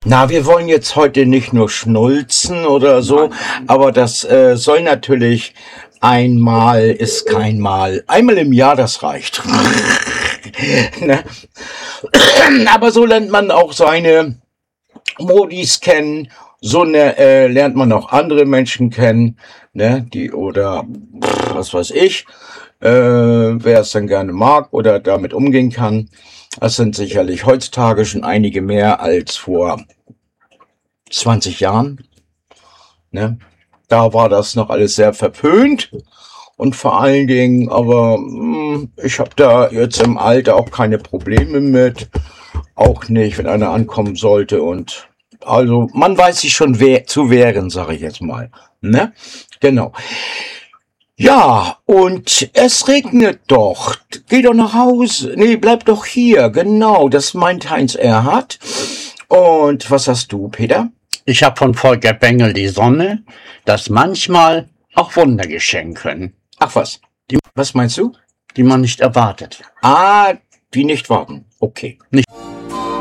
Na, wir wollen jetzt heute nicht nur schnulzen oder so, aber das soll natürlich einmal ist kein Mal. Einmal im Jahr, das reicht. Ne? Aber so lernt man auch seine Modis kennen. Lernt man auch andere Menschen kennen, ne? Die oder was weiß ich, wer es dann gerne mag oder damit umgehen kann. Das sind sicherlich heutzutage schon einige mehr als vor 20 Jahren. Ne? Da war das noch alles sehr verpönt und vor allen Dingen, aber ich habe da jetzt im Alter auch keine Probleme mit, auch nicht, wenn einer ankommen sollte und also man weiß sich schon zu wehren, sage ich jetzt mal. Ne? Genau. Ja, und es regnet doch. Geh doch nach Hause. Nee, bleib doch hier. Genau, das meint Heinz Erhardt. Und was hast du, Peter? Ich habe von Volker Bengel die Sonne, dass manchmal auch Wunder geschehen können, Ach was. Was meinst du? die man nicht erwartet. Die nicht warten. Okay. Nicht